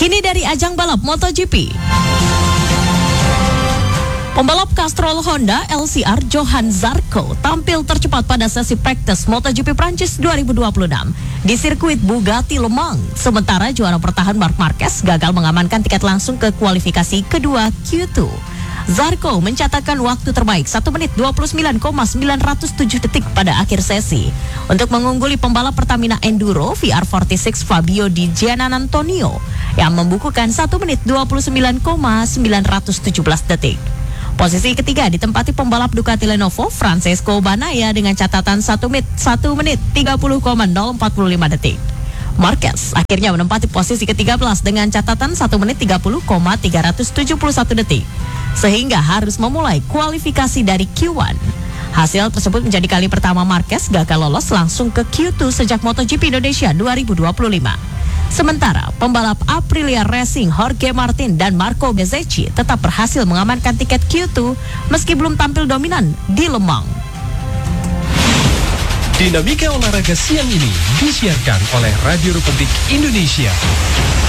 Kini dari ajang balap MotoGP. Pembalap Castrol Honda LCR Johan Zarco tampil tercepat pada sesi praktis MotoGP Prancis 2026 di sirkuit Bugatti Le Mans. Sementara juara bertahan Marc Marquez gagal mengamankan tiket langsung ke kualifikasi kedua Q2. Zarco mencatatkan waktu terbaik 1 menit 29,907 detik pada akhir sesi untuk mengungguli pembalap Pertamina Enduro VR46 Fabio Di Giannantonio yang membukukan 1 menit 29,917 detik. Posisi ketiga ditempati pembalap Ducati Lenovo Francesco Bagnaia dengan catatan 1 menit 30,045 detik. Marquez akhirnya menempati posisi ke-13 dengan catatan 1 menit 30,371 detik, sehingga harus memulai kualifikasi dari Q1. Hasil tersebut menjadi kali pertama Marquez gagal lolos langsung ke Q2 sejak MotoGP Indonesia 2025. Sementara pembalap Aprilia Racing Jorge Martin dan Marco Bezzecchi tetap berhasil mengamankan tiket Q2 meski belum tampil dominan di Le Mans. Dinamika olahraga siang ini disiarkan oleh Radio Republik Indonesia.